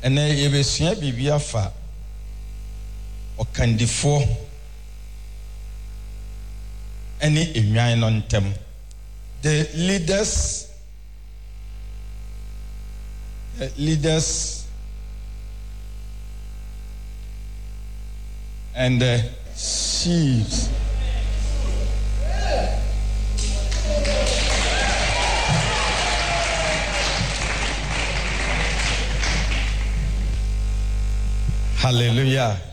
And ye be sua bibia fa okandifo any enwan no ntem. The leaders and the chiefs. Hallelujah.